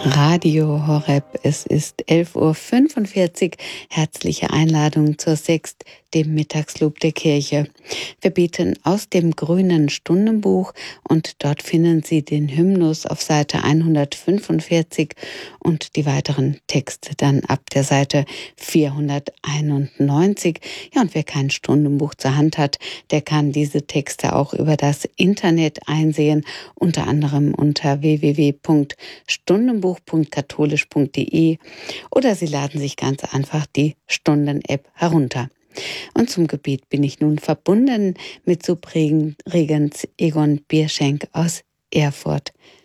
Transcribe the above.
Radio Horeb, es ist 11:45 Uhr. Herzliche Einladung zur Sext, dem Mittagslob der Kirche. Wir beten aus dem grünen Stundenbuch und dort finden Sie den Hymnus auf Seite 145 und die weiteren Texte dann ab der Seite 491. Ja, und wer kein Stundenbuch zur Hand hat, der kann diese Texte auch über das Internet einsehen, unter anderem unter www.stundenbuch.katholisch.de oder Sie laden sich ganz einfach die Stunden-App herunter. Und zum Gebet bin ich nun verbunden mit Subregens Egon Bierschenk aus Erfurt.